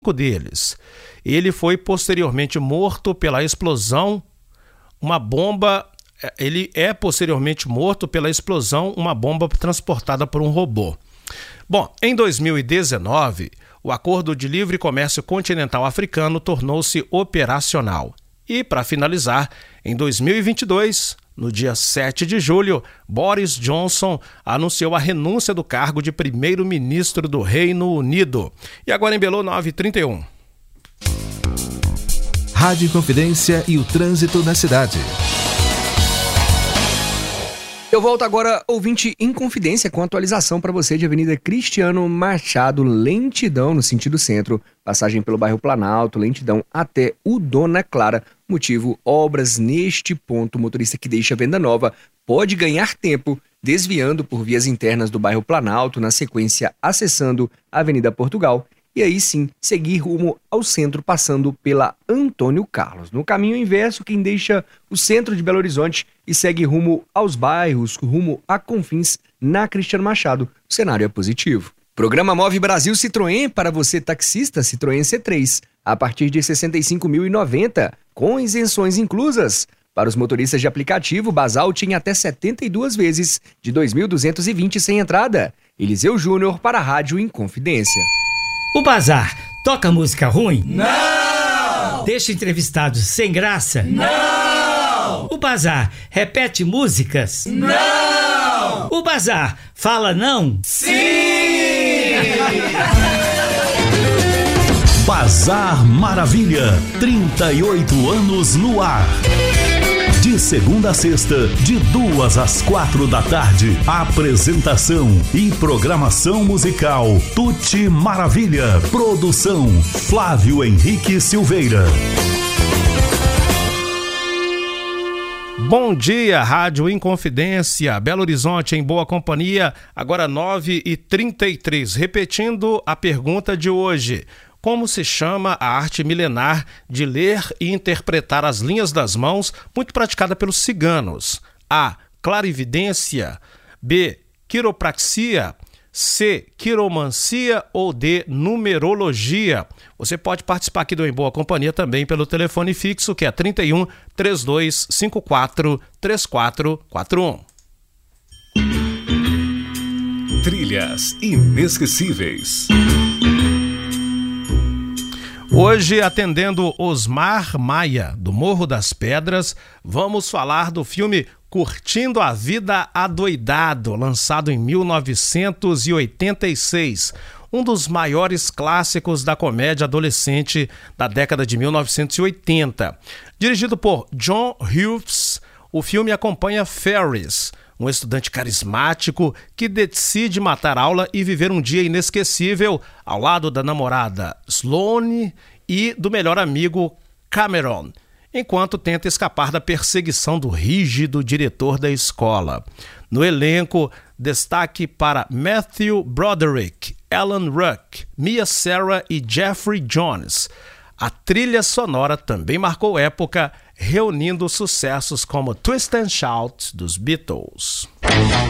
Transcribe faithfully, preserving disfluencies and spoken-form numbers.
deles. Ele foi posteriormente morto pela explosão, uma bomba, ele é posteriormente morto pela explosão, uma bomba transportada por um robô. Bom, em dois mil e dezenove, o Acordo de Livre Comércio Continental Africano tornou-se operacional. E, para finalizar, em dois mil e vinte e dois, no dia sete de julho, Boris Johnson anunciou a renúncia do cargo de primeiro-ministro do Reino Unido. E agora em Belo nove e trinta e um. Rádio Inconfidência e o trânsito na cidade. Eu volto agora, ouvinte Inconfidência, com atualização para você de Avenida Cristiano Machado, lentidão no sentido centro, passagem pelo bairro Planalto, lentidão até o Dona Clara, motivo obras neste ponto. O motorista que deixa a Venda Nova pode ganhar tempo desviando por vias internas do bairro Planalto, na sequência acessando a Avenida Portugal, e aí sim seguir rumo ao centro passando pela Antônio Carlos. No caminho inverso, quem deixa o centro de Belo Horizonte e segue rumo aos bairros, rumo a Confins, na Cristiano Machado, o cenário é positivo. Programa Move Brasil Citroën para você taxista Citroën C três, a partir de sessenta e cinco mil e noventa reais, com isenções inclusas. Para os motoristas de aplicativo, Basalt em até setenta e duas vezes, de dois mil duzentos e vinte sem entrada. Eliseu Júnior para a Rádio Inconfidência. O Bazar toca música ruim? Não! Deixa entrevistados sem graça? Não! O Bazar repete músicas? Não! O Bazar fala não? Sim! Bazar Maravilha, trinta e oito anos no ar. De segunda a sexta, de duas às quatro da tarde. Apresentação e programação musical Tuti Maravilha. Produção Flávio Henrique Silveira. Bom dia, Rádio Inconfidência, Belo Horizonte em boa companhia, agora nove e trinta e três. Repetindo a pergunta de hoje: como se chama a arte milenar de ler e interpretar as linhas das mãos, muito praticada pelos ciganos? A. Clarividência. B. Quiropraxia. C. Quiromancia ou D. Numerologia. Você pode participar aqui do Em Boa Companhia também pelo telefone fixo, que é trinta e um, trinta e dois, cinquenta e quatro, trinta e quatro quarenta e um. Trilhas inesquecíveis. Hoje, atendendo Osmar Maia, do Morro das Pedras, vamos falar do filme Curtindo a Vida Adoidado, lançado em mil novecentos e oitenta e seis, um dos maiores clássicos da comédia adolescente da década de mil novecentos e oitenta. Dirigido por John Hughes, o filme acompanha Ferris, um estudante carismático que decide matar aula e viver um dia inesquecível ao lado da namorada Sloane e do melhor amigo Cameron, enquanto tenta escapar da perseguição do rígido diretor da escola. No elenco, destaque para Matthew Broderick, Alan Ruck, Mia Sara e Jeffrey Jones. A trilha sonora também marcou época, reunindo sucessos como Twist and Shout dos Beatles.